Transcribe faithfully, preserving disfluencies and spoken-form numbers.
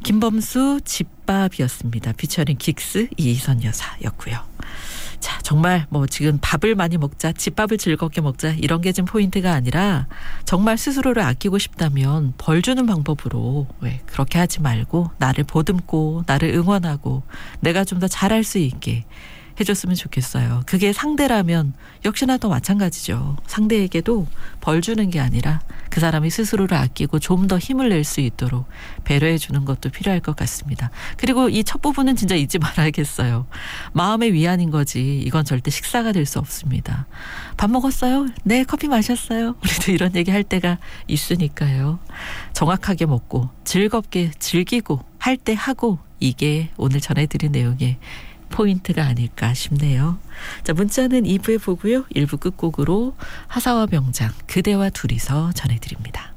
김범수 집밥이었습니다. 피처링 긱스 이희선 여사였고요. 자, 정말 뭐 지금 밥을 많이 먹자, 집밥을 즐겁게 먹자 이런 게 좀 포인트가 아니라 정말 스스로를 아끼고 싶다면 벌 주는 방법으로 왜 그렇게 하지 말고 나를 보듬고 나를 응원하고 내가 좀 더 잘할 수 있게 해줬으면 좋겠어요. 그게 상대라면 역시나 또 마찬가지죠. 상대에게도 벌 주는 게 아니라 그 사람이 스스로를 아끼고 좀 더 힘을 낼 수 있도록 배려해 주는 것도 필요할 것 같습니다. 그리고 이 첫 부분은 진짜 잊지 말아야겠어요. 마음의 위안인 거지 이건 절대 식사가 될 수 없습니다. 밥 먹었어요? 네, 커피 마셨어요? 우리도 이런 얘기 할 때가 있으니까요. 정확하게 먹고 즐겁게 즐기고 할 때 하고 이게 오늘 전해드린 내용의 포인트가 아닐까 싶네요. 자, 문자는 이 부에 보고요. 일 부 끝곡으로 하사와 명장 그대와 둘이서 전해드립니다.